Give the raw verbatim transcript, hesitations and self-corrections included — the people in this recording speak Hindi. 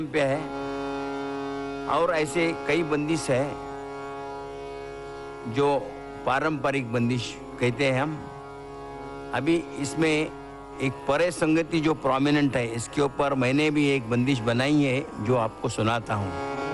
पे है और ऐसे कई बंदिश है जो पारंपरिक बंदिश कहते हैं हम। अभी इसमें एक परे संगति जो प्रोमिनेंट है, इसके ऊपर मैंने भी एक बंदिश बनाई है जो आपको सुनाता हूँ।